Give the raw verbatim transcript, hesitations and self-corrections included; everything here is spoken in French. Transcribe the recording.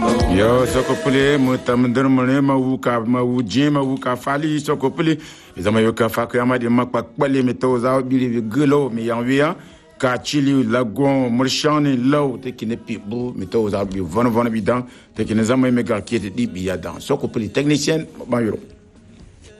Yo, sokopule, mutamandar mone, mawuka, mawujin, mawuka fali, sokopule. Izama yoka fakuyama di makpakpali, metoza, bili gulo, mi yanvia, ka chili, lagon, murshani, low, tekine pibu, metoza, bi von von bidan, tekine zama mega kiete di biyadan. Sokopule, technicien, mayuro.